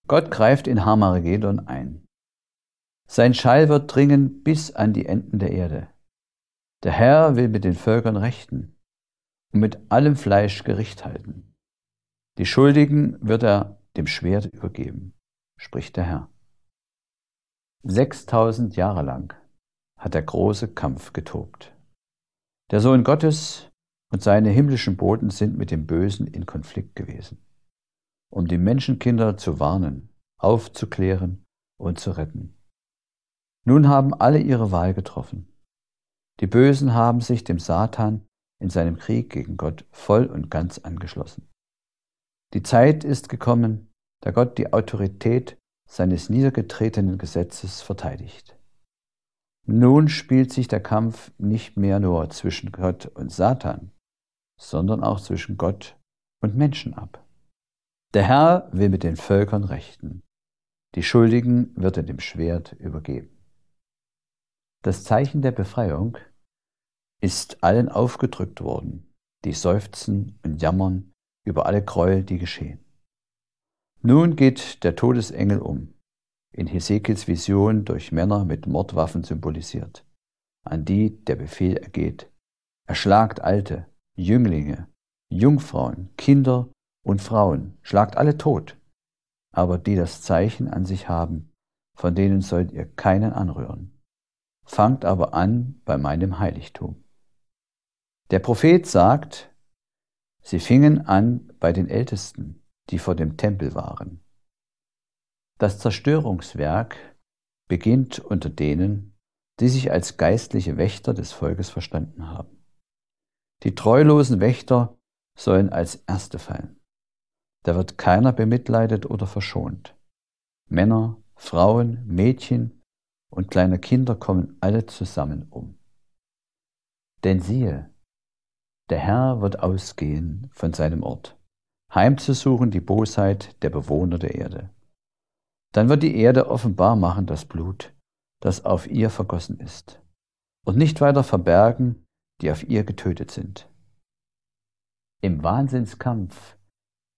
Gott greift in Harmagedon ein. Sein Schall wird dringen bis an die Enden der Erde. Der Herr will mit den Völkern rechten und mit allem Fleisch Gericht halten. Die Schuldigen wird er dem Schwert übergeben, spricht der Herr. 6000 Jahre lang hat der große Kampf getobt. Der Sohn Gottes und seine himmlischen Boten sind mit dem Bösen in Konflikt gewesen, um die Menschenkinder zu warnen, aufzuklären und zu retten. Nun haben alle ihre Wahl getroffen. Die Bösen haben sich dem Satan in seinem Krieg gegen Gott voll und ganz angeschlossen. Die Zeit ist gekommen, da Gott die Autorität seines niedergetretenen Gesetzes verteidigt. Nun spielt sich der Kampf nicht mehr nur zwischen Gott und Satan, sondern auch zwischen Gott und Menschen ab. Der Herr will mit den Völkern rechten. Die Schuldigen wird er dem Schwert übergeben. Das Zeichen der Befreiung ist allen aufgedrückt worden, die seufzen und jammern über alle Gräuel, die geschehen. Nun geht der Todesengel um, in Hesekiels Vision durch Männer mit Mordwaffen symbolisiert, an die der Befehl ergeht: Erschlagt Alte, Jünglinge, Jungfrauen, Kinder und Frauen, schlagt alle tot, aber die das Zeichen an sich haben, von denen sollt ihr keinen anrühren. Fangt aber an bei meinem Heiligtum. Der Prophet sagt, sie fingen an bei den Ältesten, die vor dem Tempel waren. Das Zerstörungswerk beginnt unter denen, die sich als geistliche Wächter des Volkes verstanden haben. Die treulosen Wächter sollen als Erste fallen. Da wird keiner bemitleidet oder verschont. Männer, Frauen, Mädchen und kleine Kinder kommen alle zusammen um. Denn siehe, der Herr wird ausgehen von seinem Ort, heimzusuchen die Bosheit der Bewohner der Erde. Dann wird die Erde offenbar machen das Blut, das auf ihr vergossen ist, und nicht weiter verbergen, die auf ihr getötet sind. Im Wahnsinnskampf